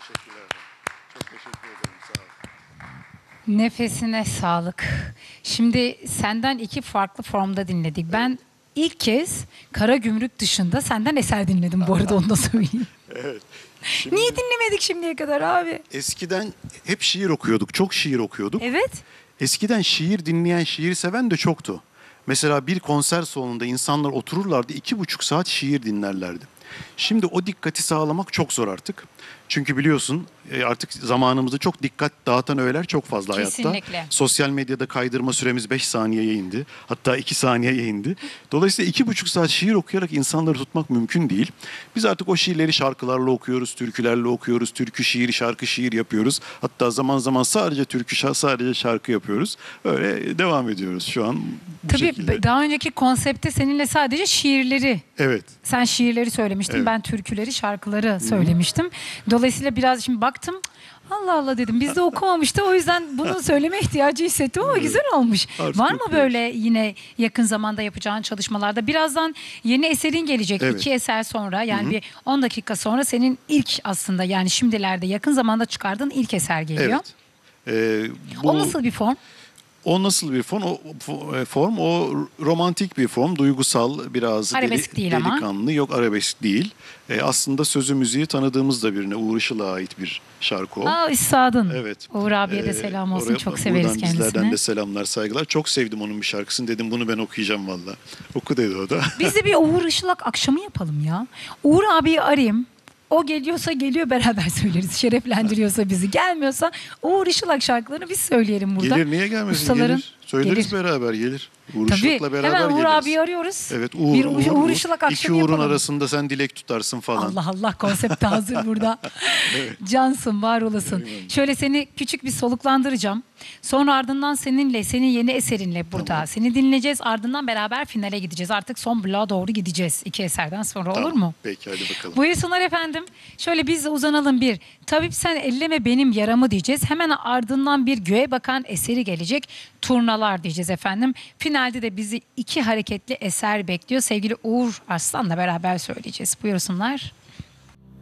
teşekkürler. Çok teşekkür ederim. Sağ ol. Nefesine sağlık. Şimdi senden iki farklı formda dinledik. Ben ilk kez Karagümrük dışında senden eser dinledim bu arada, onu da söyleyeyim. Evet. Niye dinlemedik şimdiye kadar abi? Eskiden hep şiir okuyorduk. Çok şiir okuyorduk. Evet. Eskiden şiir dinleyen, şiir seven de çoktu. Mesela bir konser salonunda insanlar otururlardı, 2,5 saat şiir dinlerlerdi. Şimdi o dikkati sağlamak çok zor artık. Çünkü biliyorsun artık zamanımızda çok dikkat dağıtan öğeler çok fazla hayatta. Kesinlikle. Sosyal medyada kaydırma süremiz 5 saniyeye indi. Hatta 2 saniyeye indi. Dolayısıyla 2,5 saat şiir okuyarak insanları tutmak mümkün değil. Biz artık o şiirleri şarkılarla okuyoruz, türkülerle okuyoruz. Türkü şiir, şarkı şiir yapıyoruz. Hatta zaman zaman sadece türkü, sadece şarkı yapıyoruz. Öyle devam ediyoruz şu an bu şekilde. Tabii daha önceki konsepte seninle sadece şiirleri, Evet. sen şiirleri söylemiştin, Evet. ben türküleri, şarkıları söylemiştim. Dolayısıyla biraz şimdi baktım, Allah Allah dedim, biz de okumamıştı, o yüzden bunu söyleme ihtiyacı hissettim ama güzel olmuş. Artık Var mı yapıyoruz. böyle yine yakın zamanda yapacağın çalışmalarda? Birazdan yeni eserin gelecek, Evet. 2 eser sonra, yani bir 10 dakika sonra senin ilk, aslında yani şimdilerde yakın zamanda çıkardığın ilk eser geliyor. Evet. O nasıl bir form? O nasıl bir form? Form o romantik bir form, duygusal, biraz Arabesk değil ama. delikanlı. Yok, arabesk değil. Aslında sözü müziği tanıdığımız da birine, Uğur Işıl'a ait bir şarkı o. Aa, üstadın. Evet. Uğur abiye de selam olsun. Çok severiz buradan kendisini. bizlerden de selamlar, saygılar. Çok sevdim onun bir şarkısını. Dedim bunu ben okuyacağım valla. Oku dedi o da. Biz de bir Uğur Işılak akşamı yapalım ya. Uğur abiyi arayayım. O geliyorsa geliyor, beraber söyleriz. Şereflendiriyorsa bizi. Gelmiyorsa Uğur Işılak şarkılarını biz söyleyelim burada. Gelir, niye gelmesin? Ustaların Gelir. Söyleriz gelir. beraber, gelir. Uğur Tabii. Işılak'la beraber Hemen Uğur geliriz. abiyi arıyoruz. Evet, Bir Uğur Işılak İki akşamı Uğur'un yapalım. arasında sen dilek tutarsın falan. Allah Allah, konsept de hazır burada. Cansın, var olasın. Şöyle seni küçük bir soluklandıracağım. Sonra ardından seninle, senin yeni eserinle burada Tamam. seni dinleyeceğiz. Ardından beraber finale gideceğiz. Artık son bloğa doğru gideceğiz 2 eserden sonra, Tamam, olur mu? Peki, hadi bakalım. Buyursunlar efendim. Şöyle biz de uzanalım bir. Tabip sen elleme benim yaramı diyeceğiz. Hemen ardından bir göğe bakan eseri gelecek. Turnalar diyeceğiz efendim. Finalde de bizi 2 hareketli eser bekliyor. Sevgili Uğur Arslan'la beraber söyleyeceğiz. Buyursunlar.